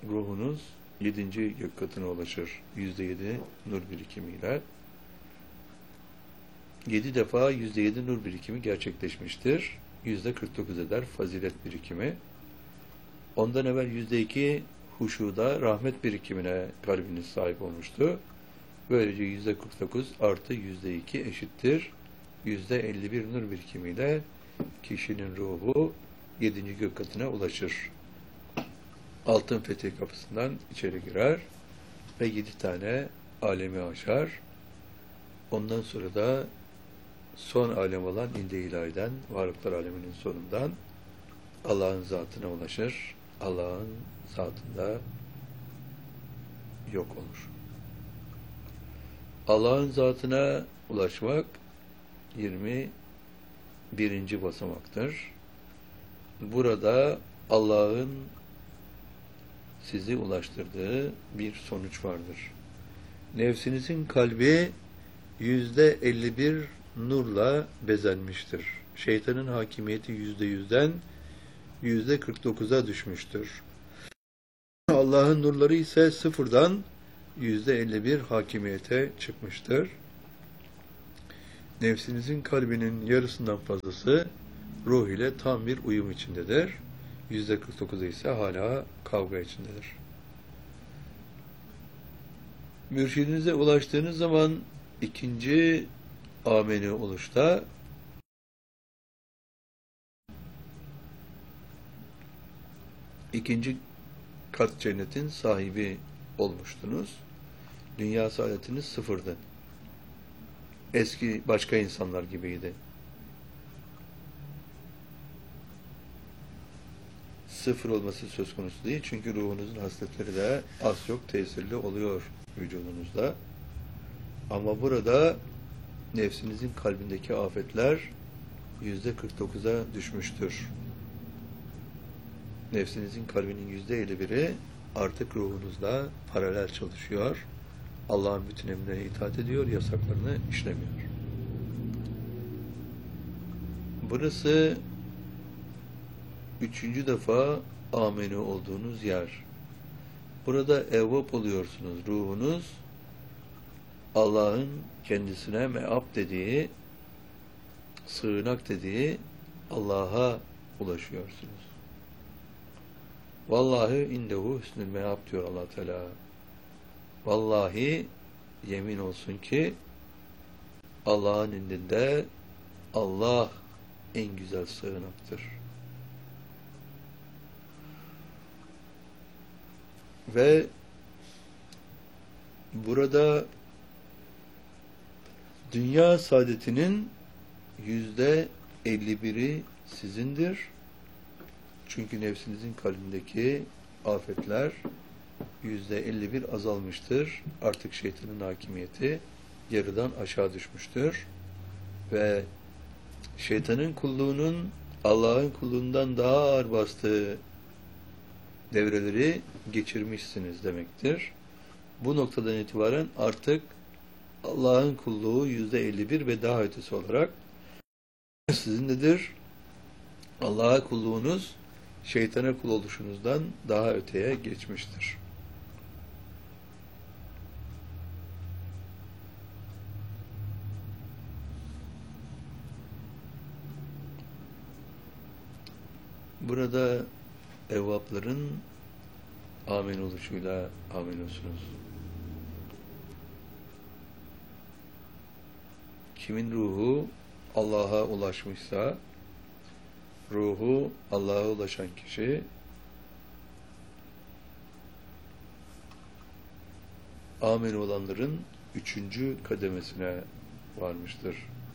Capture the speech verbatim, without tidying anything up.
ruhunuz yedinci gök katına ulaşır. Yüzde yedi nur birikimiyle. Yedi defa yüzde yedi nur birikimi gerçekleşmiştir. Yüzde kırk dokuz eder fazilet birikimi. Ondan evvel yüzde iki huşuda rahmet birikimine kalbiniz sahip olmuştu. Böylece yüzde kırk dokuz artı yüzde iki eşittir yüzde elli bir nur birikimiyle kişinin ruhu yedinci gök katına ulaşır. Altın fetih kapısından içeri girer ve yedi tane alemi aşar. Ondan sonra da son alem olan inde ilahiden, varlıklar aleminin sonundan Allah'ın zatına ulaşır. Allah'ın zatında yok olur. Allah'ın zatına ulaşmak yirmi birinci basamaktır. Burada Allah'ın sizi ulaştırdığı bir sonuç vardır. Nefsinizin kalbi yüzde elli bir nurla bezenmiştir. Şeytanın hakimiyeti yüzde yüzden yüzde kırk dokuza düşmüştür. Allah'ın nurları ise sıfırdan yüzde elli bir hakimiyete çıkmıştır. Nefsinizin kalbinin yarısından fazlası ruh ile tam bir uyum içindedir. Yüzde kırk dokuzu ise hala kavga içindedir. Mürşidinize ulaştığınız zaman ikinci ameni oluşta ikinci kat cennetin sahibi olmuştunuz. Dünya saadetiniz sıfırdı. Eski başka insanlar gibiydi. Sıfır olması söz konusu değil. Çünkü ruhunuzun hasletleri de az çok tesirli oluyor vücudunuzda. Ama burada nefsinizin kalbindeki afetler yüzde kırk dokuza düşmüştür. Nefsinizin kalbinin yüzde elli biri artık ruhunuzda paralel çalışıyor. Allah'ın bütün emrine itaat ediyor, yasaklarını işlemiyor. Burası üçüncü defa ameni olduğunuz yer. Burada evvap oluyorsunuz. Ruhunuz Allah'ın kendisine meab dediği, sığınak dediği Allah'a ulaşıyorsunuz. Vallahi indehu hüsnül meab diyor Allah Teala. Vallahi yemin olsun ki Allah'ın indinde Allah en güzel sığınaktır. Ve burada dünya saadetinin yüzde elli biri sizindir. Çünkü nefsinizin kalbindeki afetler yüzde elli bir azalmıştır. Artık şeytanın hakimiyeti yarıdan aşağı düşmüştür. Ve şeytanın kulluğunun Allah'ın kulluğundan daha ağır bastığı devreleri geçirmişsiniz demektir. Bu noktadan itibaren artık Allah'ın kulluğu yüzde elli bir ve daha ötesi olarak sizinledir. Allah'a kulluğunuz şeytana kul oluşunuzdan daha öteye geçmiştir. Burada evvapların amin oluşuyla amin olsunuz. Kimin ruhu Allah'a ulaşmışsa, ruhu Allah'a ulaşan kişi amin olanların üçüncü kademesine varmıştır.